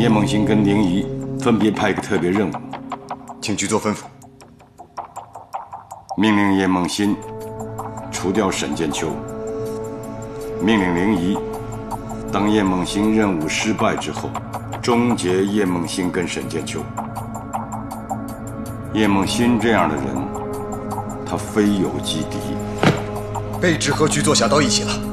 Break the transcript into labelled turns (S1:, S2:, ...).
S1: 梦欣跟宁怡分别派个特别任务，
S2: 请局座吩咐。
S1: 命令叶梦欣除掉沈剑秋，命令宁怡当叶梦欣任务失败之后，终结叶梦欣跟沈剑秋。叶梦欣这样的人，他非有即敌。
S2: 卑职和局座想到一起了。